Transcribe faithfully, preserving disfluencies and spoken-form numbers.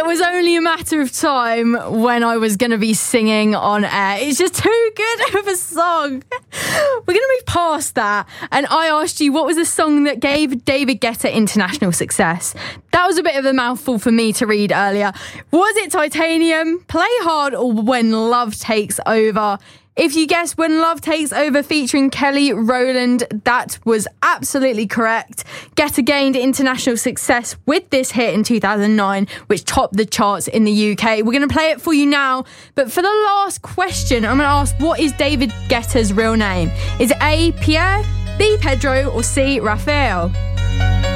It was only a matter of time when I was going to be singing on air. It's just too good of a song. We're going to move past that. And I asked you, what was the song that gave David Guetta international success? That was a bit of a mouthful for me to read earlier. Was it Titanium, Play Hard, or When Love Takes Over? If you guessed When Love Takes Over featuring Kelly Rowland, that was absolutely correct. Guetta gained international success with this hit in two thousand nine, which topped the charts in the U K. We're going to play it for you now. But for the last question, I'm going to ask, what is David Guetta's real name? Is it A, Pierre, B, Pedro, or C, Raphael?